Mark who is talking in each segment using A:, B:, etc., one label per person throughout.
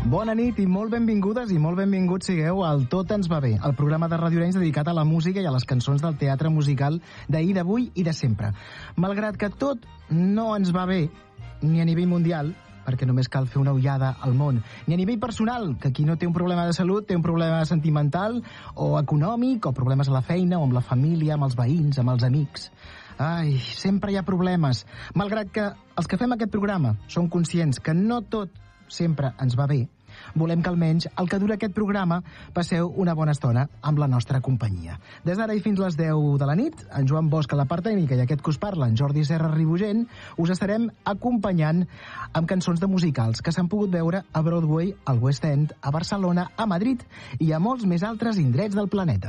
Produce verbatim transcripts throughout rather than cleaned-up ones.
A: Bona nit i molt benvingudes i molt benvinguts sigueu al Tot ens va bé, el programa de Ràdio Arenys dedicat a la música i a les cançons del teatre musical d'ahir, d'avui i de sempre. Malgrat que tot no ens va bé, ni a nivell mundial, perquè només cal fer una ullada al món, ni a nivell personal, que qui no té un problema de salut té un problema sentimental o econòmic, o problemes a la feina, o amb la família, amb els veïns, amb els amics. Ai, sempre hi ha problemes. Malgrat que els que fem aquest programa som conscients que no tot sempre ens va bé, volem que almenys el que dura aquest programa passeu una bona estona amb la nostra companyia. Des d'ara i fins les deu de la nit, en Joan Bosch a la part tècnica i aquest que us parla, en Jordi Serra Ribugent, us estarem acompanyant amb cançons de musicals que s'han pogut veure a Broadway, al West End, a Barcelona, a Madrid i a molts més altres indrets del planeta.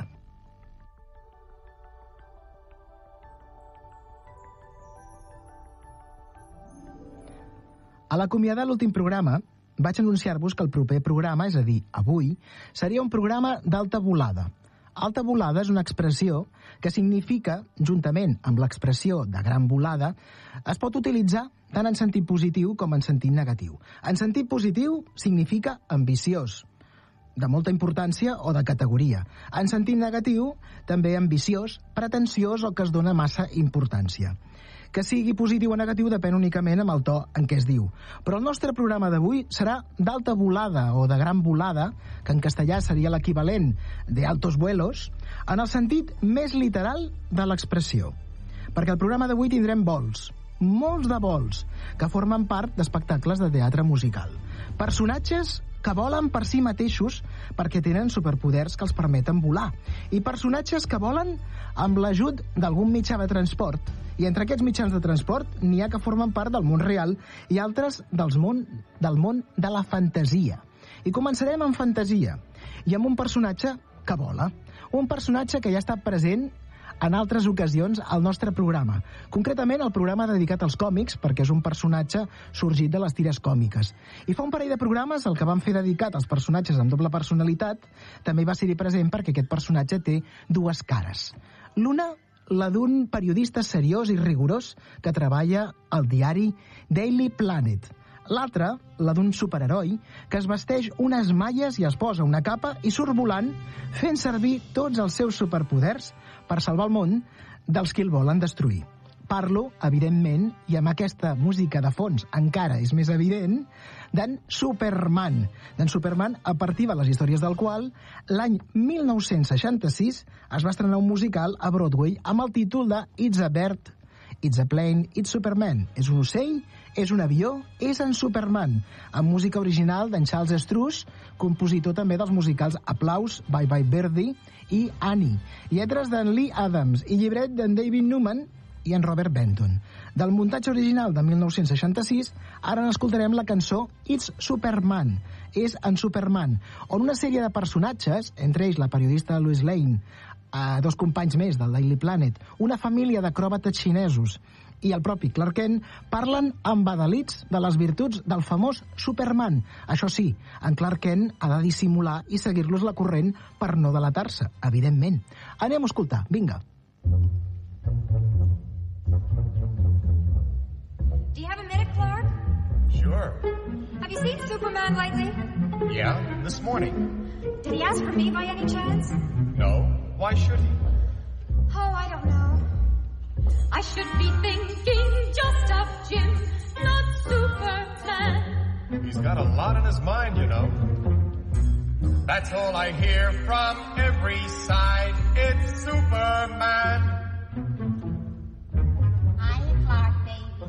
A: A l'acomiadar l'últim programa, vaig anunciar-vos que el proper programa, és a dir, avui, seria un programa d'alta volada. Alta volada és una expressió que significa, juntament amb l'expressió de gran volada, es pot utilitzar tant en sentit positiu com en sentit negatiu. En sentit positiu significa ambiciós, de molta importància o de categoria. En sentit negatiu, també ambiciós, pretensiós o que es dona massa importància. Que sigui positiu o negatiu depèn únicament amb el to en què es diu. Però el nostre programa d'avui serà d'alta volada o de gran volada, que en castellà seria l'equivalent de altos vuelos, en el sentit més literal de l'expressió. Perquè el programa d'avui tindrem vols, molts de vols, que formen part d'espectacles de teatre musical. Personatges que volen per si mateixos perquè tenen superpoders que els permeten volar. I personatges que volen amb l'ajut d'algun mitjà de transport. I entre aquests mitjans de transport n'hi ha que formen part del món real i altres dels món, del món de la fantasia. I començarem amb fantasia i amb un personatge que vola. Un personatge que ja ha estat present en altres ocasions al nostre programa. Concretament, el programa dedicat als còmics, perquè és un personatge sorgit de les tires còmiques. I fa un parell de programes, el que vam fer dedicat als personatges amb doble personalitat, també va ser-hi present perquè aquest personatge té dues cares. L'una, la d'un periodista seriós i rigorós que treballa al diari Daily Planet. L'altra, la d'un superheroi que es vesteix unes malles i es posa una capa i surt volant fent servir tots els seus superpoders per salvar el món dels qui el volen destruir. Parlo, evidentment, i amb aquesta música de fons encara és més evident, d'en Superman. D'en Superman, a partir de les històries del qual, l'any mil nou-cents seixanta-sis es va estrenar un musical a Broadway amb el títol de It's a Bird, It's a Plane, It's Superman. És un ocell, és un avió, és en Superman, amb música original d'en Charles Strouse, compositor també dels musicals Aplaus, Bye Bye Birdie i Annie, lletres d'en Lee Adams i llibret d'en David Newman i en Robert Benton. Del muntatge original de mil nou-cents seixanta-sis, ara n'escoltarem la cançó It's Superman, és en Superman, on una sèrie de personatges, entre ells la periodista Lois Lane, eh, dos companys més del Daily Planet, una família d'acròbates xinesos i el propi Clark Kent, parlen embadalits de les virtuts del famós Superman. Això sí, en Clark Kent ha de dissimular i seguir-los la corrent per no delatar-se, evidentment. Anem a escoltar, vinga.
B: Do you have a minute, Clark?
C: Sure.
B: Have you seen Superman lately?
C: Yeah, this morning.
B: Did he ask for me by any chance?
C: No. Why should he?
B: Oh, I don't know.
D: I should be thinking just of Jim, not Superman.
C: He's got a lot on his mind, you know. That's all I hear from every side.